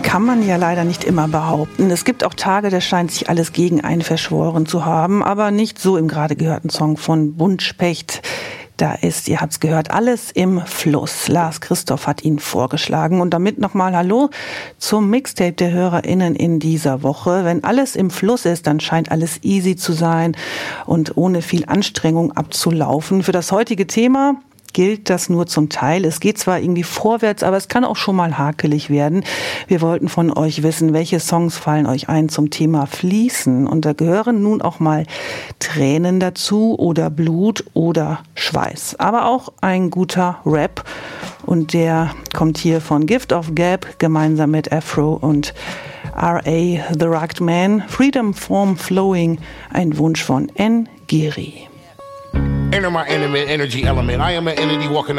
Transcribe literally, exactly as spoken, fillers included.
kann man ja leider nicht immer behaupten. Es gibt auch Tage, da scheint sich alles gegen einen verschworen zu haben, aber nicht so im gerade gehörten Song von Buntspecht. Da ist, ihr habt's gehört, alles im Fluss. Lars Christoph hat ihn vorgeschlagen. Und damit nochmal Hallo zum Mixtape der HörerInnen in dieser Woche. Wenn alles im Fluss ist, dann scheint alles easy zu sein und ohne viel Anstrengung abzulaufen. Für das heutige Thema gilt das nur zum Teil. Es geht zwar irgendwie vorwärts, aber es kann auch schon mal hakelig werden. Wir wollten von euch wissen, welche Songs fallen euch ein zum Thema Fließen. Und da gehören nun auch mal Tränen dazu oder Blut oder Schweiß. Aber auch ein guter Rap. Und der kommt hier von Gift of Gab gemeinsam mit Afro und R A The Rugged Man. Freedom Form Flowing, ein Wunsch von N. Giri. Enter my intimate energy element. I am an entity walking